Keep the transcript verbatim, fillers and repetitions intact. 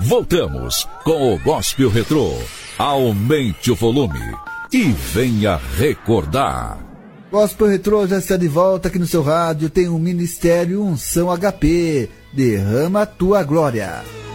Voltamos com o Gospel Retrô. Aumente o volume e venha recordar. Gospel Retrô já está de volta aqui no seu rádio. Tem um ministério Unção H P. Derrama a tua glória.